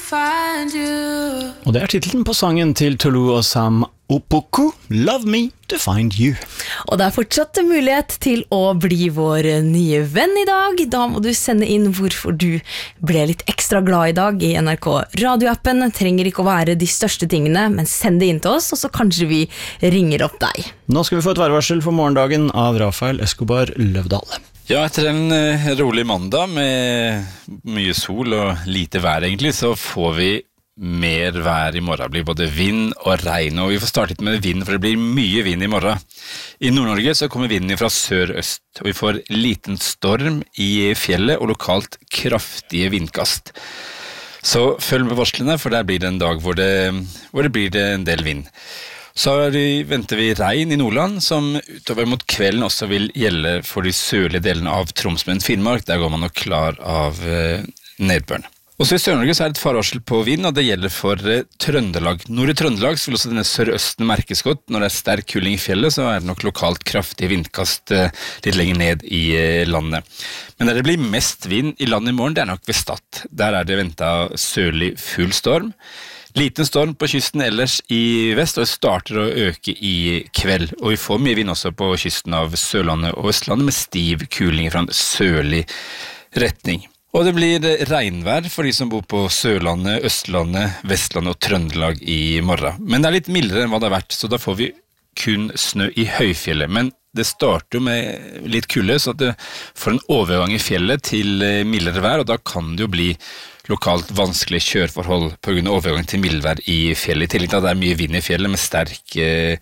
find you. Og det titelen på sangen til Tolu og Sam Opoku, Love Me to Find You. Og det fortsatt mulighet til å bli vår nye venn i dag. Da må du sende inn hvorfor du ble litt ekstra glad i dag i NRK radioappen. Trenger ikke å være de største tingene, men send det inn til oss, og så kanskje vi ringer opp deg. Nå skal vi få et værvarsel for morgendagen av Rafael Escobar Løvdahl. Ja, etter en rolig mandag med mye sol og lite vær egentlig, så får vi mer vær i morgen. Det blir både vind og regn, og vi får startet med vind, for det blir mye vind i morgen. I Nord-Norge så kommer vinden fra sør-øst, og vi får liten storm i fjellet og lokalt kraftige vindkast. Så følg med varslene, for der blir det en dag hvor det blir en del vind. Så venter vi regn i Nordland, som utover mot kvelden også vil gjelde for de sørlige delene av Troms, men Finnmark, der går man nok klar av nedbøren. Også i Sør-Norge så det et farvarsel på vind, og det gjelder for Trøndelag. Nord i Trøndelag så vil også denne sørøsten merkes godt. Når det sterk kuling i fjellet, så det nok lokalt kraftig vindkast litt lenger ned i landet. Men der det blir mest vind i landet i morgen, det nok ved Stad. Der det ventet sørlig full storm. Liten storm på kysten ellers i vest, og starter å øke i kveld. Og vi får mye vind også på kysten av Sørlandet og Østlandet, med stiv kuling fra en sørlig retning. Og det blir regnvær for de som bor på Sørlandet, Østlandet, Vestlandet og Trøndelag i morgen. Men det litt mildere enn hva det har vært, så da får vi kun snø i høyfjellet. Men det starter jo med litt kulde, så at det får en overgang i fjellet til mildere vær, og da kan det jo bli lokalt vanskelige kjøreforhold på grunn av overgang til mildvær i fjellet. I tillegg til at det mye vind i fjellet med sterk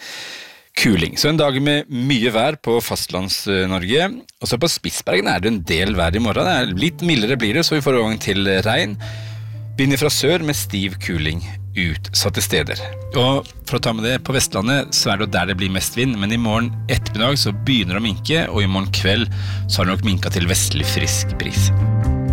kuling. Så en dag med mye vær på fastlands-Norge, og så på Spitsbergen det en del vær i morgen. Det litt mildere blir det, så vi får overgang til regn. Vind fra sør med stiv kuling utsatte steder. Og for å ta med det, på Vestlandet så det der det blir mest vind, men i morgen ettermiddag så begynner det å minke, og i morgen kveld så det nok minket til vestlig frisk bris.